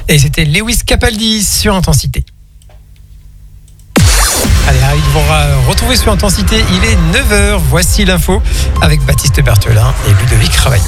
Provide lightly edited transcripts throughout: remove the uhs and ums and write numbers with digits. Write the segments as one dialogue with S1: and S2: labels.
S1: Et c'était Lewis Capaldi sur Intensité. Allez, Harry, vous retrouver sur Intensité, il est 9h. Voici l'info avec Baptiste Berthelin et Ludovic Ravaillon.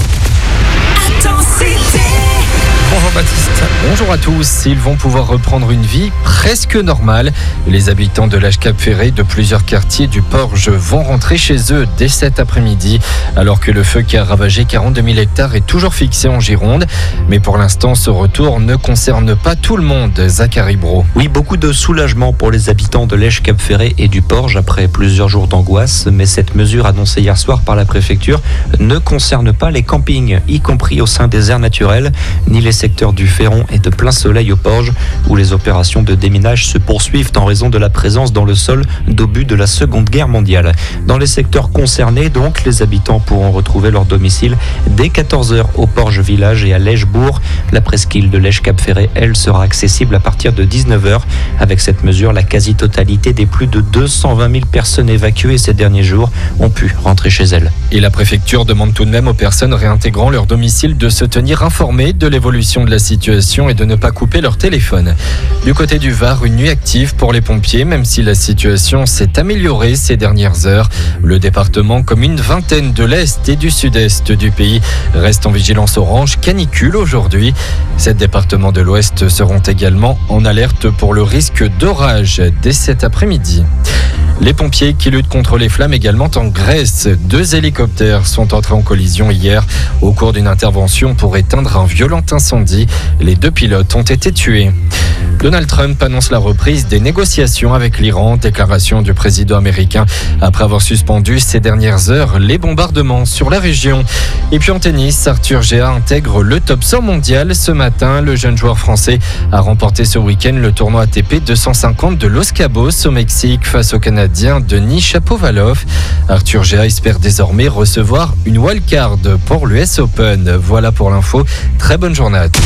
S2: Intensité.
S1: Bonjour Baptiste.
S3: Bonjour à tous. Ils vont pouvoir reprendre une vie presque normale. Les habitants de l'Âge Cap Ferré de plusieurs quartiers du Porge vont rentrer chez eux dès cet après-midi, alors que le feu qui a ravagé 42 000 hectares est toujours fixé en Gironde. Mais pour l'instant, ce retour ne concerne pas tout le monde. Zachary Brault.
S4: Oui, beaucoup de soulagement pour les habitants de l'Èche Cap Ferré et du Porge après plusieurs jours d'angoisse. Mais cette mesure annoncée hier soir par la préfecture ne concerne pas les campings, y compris au sein des aires naturelles, ni les secteurs du Féron et de Plein Soleil au Porge, où les opérations de déminage se poursuivent en raison de la présence dans le sol d'obus de la Seconde Guerre mondiale. Dans les secteurs concernés, donc, les habitants pourront retrouver leur domicile dès 14h au Porge Village et à Lèchebourg. La presqu'île de l'Èche Cap Ferré, elle, sera accessible à partir de 19h. Avec cette mesure, la quasi-totalité des plus de 220 000 personnes évacuées ces derniers jours ont pu rentrer chez elles.
S3: Et la préfecture demande tout de même aux personnes réintégrant leur domicile de se tenir informées de l'évolution de la situation et de ne pas couper leur téléphone. Du côté du Var, une nuit active pour les pompiers, même si la situation s'est améliorée ces dernières heures. Le département, comme une vingtaine de l'Est et du Sud-Est du pays, reste en vigilance orange canicule aujourd'hui. 7 départements de l'Ouest seront également en alerte pour le risque d'orage dès cet après-midi. Les pompiers qui luttent contre les flammes également en Grèce. 2 hélicoptères sont entrés en collision hier au cours d'une intervention pour éteindre un violent incendie. Les 2 pilotes ont été tués. Donald Trump annonce la reprise des négociations avec l'Iran. Déclaration du président américain après avoir suspendu ces dernières heures les bombardements sur la région. Et puis en tennis, Arthur Géa intègre le top 100 mondial ce matin. Le jeune joueur français a remporté ce week-end le tournoi ATP 250 de Los Cabos au Mexique face au Canadien Denis Shapovalov. Arthur Géa espère désormais recevoir une wildcard pour l'US Open. Voilà pour l'info. Très bonne journée à tous.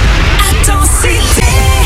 S2: Intensité.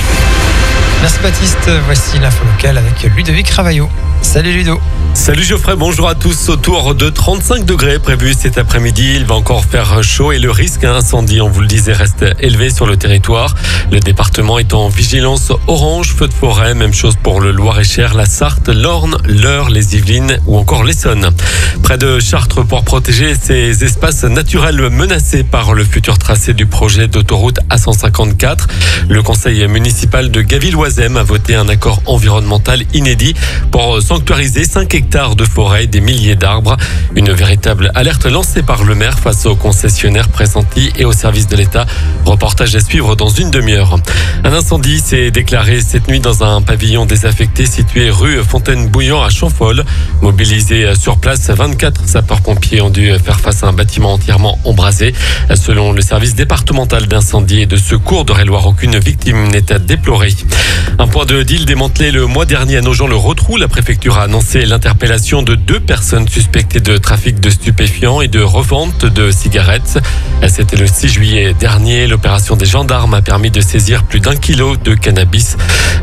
S1: Merci Baptiste. Voici l'info locale avec Ludovic Ravaillon. Salut Ludo.
S5: Salut Geoffrey, bonjour à tous. Autour de 35 degrés prévus cet après-midi. Il va encore faire chaud et le risque incendie, on vous le disait, reste élevé sur le territoire. Le département est en vigilance orange, feu de forêt. Même chose pour le Loir-et-Cher, la Sarthe, l'Orne, l'Eure, les Yvelines ou encore l'Essonne. Près de Chartres pour protéger ces espaces naturels menacés par le futur tracé du projet d'autoroute A154. Le conseil municipal de Gaville-Oisem a voté un accord environnemental inédit pour sanctuariser 5 hectares de forêt, des milliers d'arbres. Une véritable alerte lancée par le maire face aux concessionnaires pressentis et aux services de l'État. Reportage à suivre dans une demi-heure. Un incendie s'est déclaré cette nuit dans un pavillon désaffecté situé rue Fontaine-Bouillant à Champfol. Mobilisés sur place, 24 sapeurs-pompiers ont dû faire face à un bâtiment entièrement embrasé. Selon le service départemental d'incendie et de secours d'Eure-et-Loir, aucune victime n'est à déplorer. Un point de deal démantelé le mois dernier à Nogent-le-Rotrou. La préfecture a annoncé l'interpellation de 2 personnes suspectées de trafic de stupéfiants et de revente de cigarettes. C'était le 6 juillet dernier. L'opération des gendarmes a permis de saisir plus d'1 kilo de cannabis,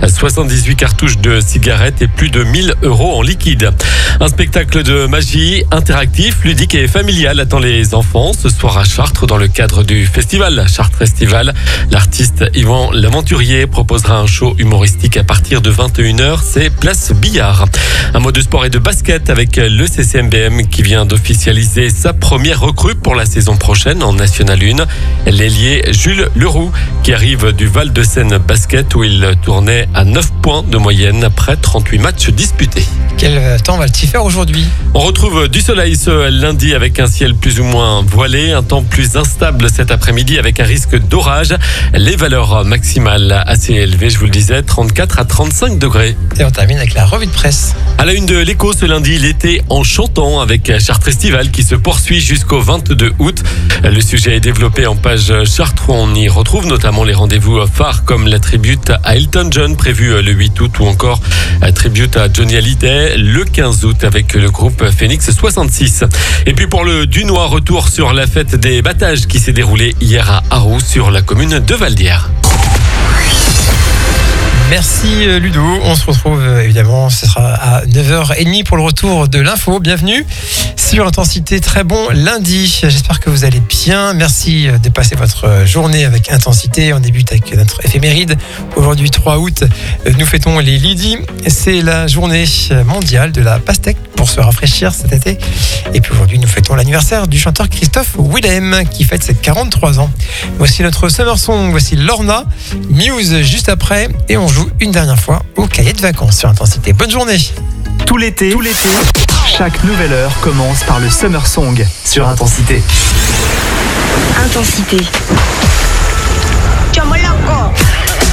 S5: 78 cartouches de cigarettes et plus de 1 000 € en liquide. Un spectacle de magie interactif, ludique et familial attend les enfants ce soir à Chartres dans le cadre du festival Chartres Festival. L'artiste Yvan L'Aventurier proposera un show humoristique à partir de 21h. C'est place Billard. Un mot de sport et de basket avec le CCMBM qui vient d'officialiser sa première recrue pour la saison prochaine en National 1. L'ailier Jules Leroux qui arrive du Val-de-Seine Basket où il tournait à 9 points de moyenne après 38 matchs disputés.
S1: Quel temps va-t-il faire aujourd'hui ?
S5: On retrouve du soleil ce lundi avec un ciel plus ou moins voilé, un temps plus instable cet après-midi avec un risque d'orage. Les valeurs maximales assez élevées, je vous le disais, 34 à 35 degrés.
S1: Et on termine avec la revue de presse.
S5: À la une de l'Écho ce lundi, l'été en chantant avec Chartres Festival qui se poursuit jusqu'au 22 août. Le sujet est développé en page Chartres où on y retrouve notamment les rendez-vous phares comme la tribute à Elton John prévue le 8 août ou encore la tribute à Johnny Hallyday le 15 août avec le groupe Phoenix 66. Et puis pour le Dunois, retour sur la fête des battages qui s'est déroulée hier à Arroux sur la commune de Valdière.
S1: Merci Ludo. On se retrouve évidemment, ce sera à 9h30 pour le retour de l'info. Bienvenue sur Intensité. Très bon lundi. J'espère que vous allez bien. Merci de passer votre journée avec Intensité. On débute avec notre éphéméride. Aujourd'hui 3 août, nous fêtons les Lydie. C'est la journée mondiale de la pastèque pour se rafraîchir cet été. Et puis aujourd'hui, nous fêtons l'anniversaire du chanteur Christophe Willem qui fête ses 43 ans. Voici notre Summer Song. Voici Lorna, Muse juste après. Et on joue une dernière fois au cahier de vacances sur Intensité. Bonne journée.
S6: Tout l'été, chaque nouvelle heure commence par le Summer Song sur Intensité.
S2: Intensité. Chamo loco.